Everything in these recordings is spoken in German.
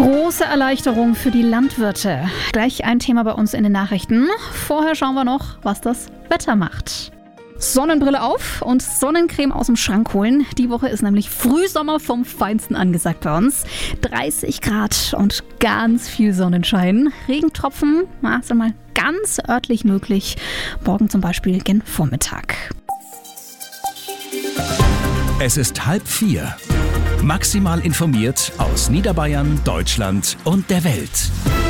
Große Erleichterung für die Landwirte. Gleich ein Thema bei uns in den Nachrichten. Vorher schauen wir noch, was das Wetter macht. Sonnenbrille auf und Sonnencreme aus dem Schrank holen. Die Woche ist nämlich Frühsommer vom Feinsten angesagt bei uns. 30 Grad und ganz viel Sonnenschein. Regentropfen sind mal ganz örtlich möglich. Morgen zum Beispiel gen Vormittag. Es ist 3:30. Maximal informiert aus Niederbayern, Deutschland und der Welt.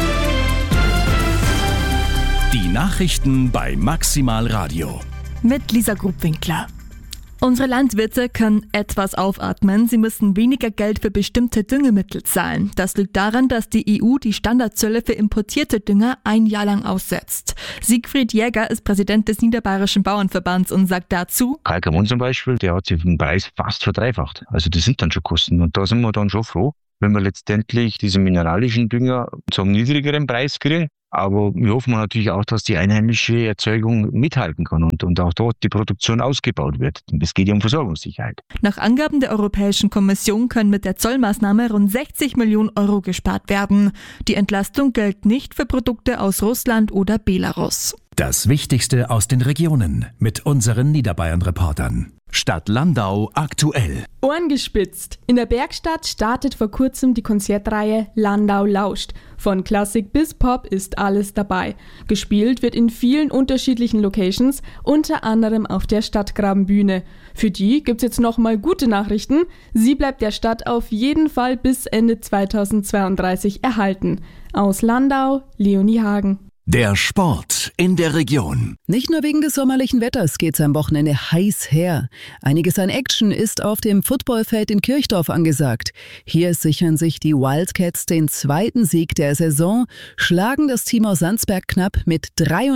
Die Nachrichten bei Maximal Radio. Mit Lisa Grubwinkler. Unsere Landwirte können etwas aufatmen. Sie müssen weniger Geld für bestimmte Düngemittel zahlen. Das liegt daran, dass die EU die Standardzölle für importierte Dünger ein Jahr lang aussetzt. Siegfried Jäger ist Präsident des Niederbayerischen Bauernverbands und sagt dazu: Kalkamon zum Beispiel, der hat sich den Preis fast verdreifacht. Also das sind dann schon Kosten und da sind wir dann schon froh, wenn wir letztendlich diese mineralischen Dünger zum niedrigeren Preis kriegen. Aber wir hoffen natürlich auch, dass die einheimische Erzeugung mithalten kann und auch dort die Produktion ausgebaut wird. Es geht ja um Versorgungssicherheit. Nach Angaben der Europäischen Kommission können mit der Zollmaßnahme rund 60 Millionen Euro gespart werden. Die Entlastung gilt nicht für Produkte aus Russland oder Belarus. Das Wichtigste aus den Regionen mit unseren Niederbayern-Reportern. Stadt Landau aktuell. Ohren gespitzt. In der Bergstadt startet vor kurzem die Konzertreihe Landau lauscht. Von Klassik bis Pop ist alles dabei. Gespielt wird in vielen unterschiedlichen Locations, unter anderem auf der Stadtgrabenbühne. Für die gibt's jetzt nochmal gute Nachrichten. Sie bleibt der Stadt auf jeden Fall bis Ende 2032 erhalten. Aus Landau, Leonie Hagen. Der Sport in der Region. Nicht nur wegen des sommerlichen Wetters geht's am Wochenende heiß her. Einiges an Action ist auf dem Footballfeld in Kirchdorf angesagt. Hier sichern sich die Wildcats den zweiten Sieg der Saison, schlagen das Team aus Sandsberg knapp mit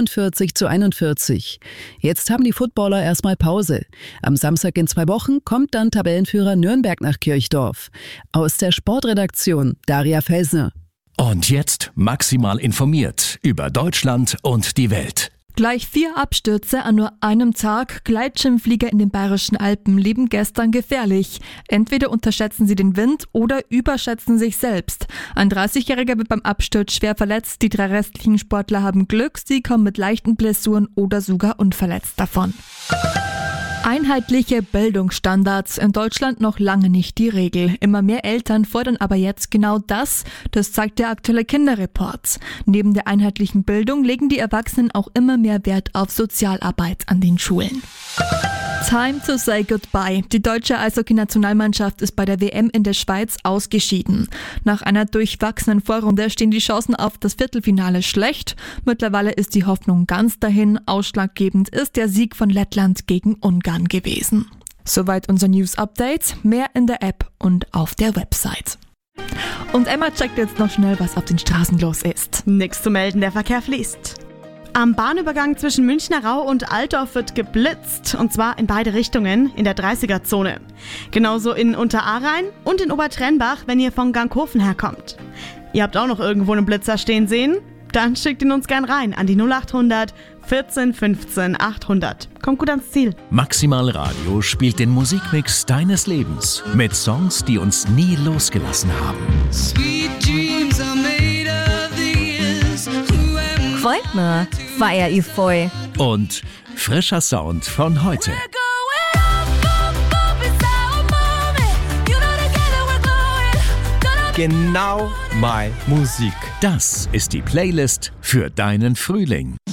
43:41. Jetzt haben die Footballer erstmal Pause. Am Samstag in 2 Wochen kommt dann Tabellenführer Nürnberg nach Kirchdorf. Aus der Sportredaktion Daria Felsner. Und jetzt maximal informiert über Deutschland und die Welt. Gleich 4 Abstürze an nur einem Tag. Gleitschirmflieger in den Bayerischen Alpen leben gestern gefährlich. Entweder unterschätzen sie den Wind oder überschätzen sich selbst. Ein 30-Jähriger wird beim Absturz schwer verletzt. Die 3 restlichen Sportler haben Glück. Sie kommen mit leichten Blessuren oder sogar unverletzt davon. Einheitliche Bildungsstandards in Deutschland noch lange nicht die Regel. Immer mehr Eltern fordern aber jetzt genau das. Das zeigt der aktuelle Kinderreport. Neben der einheitlichen Bildung legen die Erwachsenen auch immer mehr Wert auf Sozialarbeit an den Schulen. Time to say goodbye. Die deutsche Eishockey-Nationalmannschaft ist bei der WM in der Schweiz ausgeschieden. Nach einer durchwachsenen Vorrunde stehen die Chancen auf das Viertelfinale schlecht. Mittlerweile ist die Hoffnung ganz dahin. Ausschlaggebend ist der Sieg von Lettland gegen Ungarn gewesen. Soweit unser News-Update. Mehr in der App und auf der Website. Und Emma checkt jetzt noch schnell, was auf den Straßen los ist. Nichts zu melden, der Verkehr fließt. Am Bahnübergang zwischen Münchner-Rau und Altdorf wird geblitzt, und zwar in beide Richtungen in der 30er-Zone. Genauso in Unterahrein und in Obertrennbach, wenn ihr von Ganghofen herkommt. Ihr habt auch noch irgendwo einen Blitzer stehen sehen? Dann schickt ihn uns gern rein an die 0800 14 15 800. Kommt gut ans Ziel. Maximal Radio spielt den Musikmix deines Lebens mit Songs, die uns nie losgelassen haben. Freut mir, feier ich voll. Und frischer Sound von heute. Genau meine Musik. Das ist die Playlist für deinen Frühling.